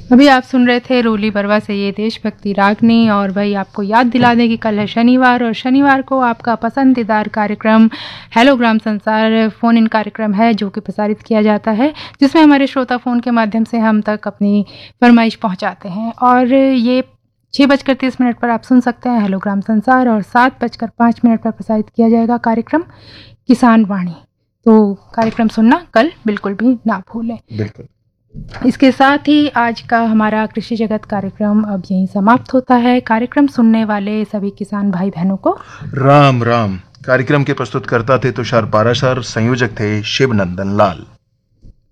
अभी आप सुन रहे थे रोली बरवा से ये देशभक्ति रागनी। और भाई आपको याद दिला दें कि कल है शनिवार, और शनिवार को आपका पसंदीदार कार्यक्रम हेलो ग्राम संसार फ़ोन इन कार्यक्रम है जो कि प्रसारित किया जाता है, जिसमें हमारे श्रोता फ़ोन के माध्यम से हम तक अपनी फरमाइश पहुंचाते हैं। और ये 6:30 पर आप सुन सकते हैं हेलो ग्राम संसार, और 7:05 पर प्रसारित किया जाएगा कार्यक्रम किसान वाणी। तो कार्यक्रम सुनना कल बिल्कुल भी ना भूलें। बिल्कुल। इसके साथ ही आज का हमारा कृषि जगत कार्यक्रम अब यहीं समाप्त होता है। कार्यक्रम सुनने वाले सभी किसान भाई बहनों को राम राम। कार्यक्रम के प्रस्तुतकर्ता थे तुषार पाराशर, संयोजक थे शिवनंदन लाल।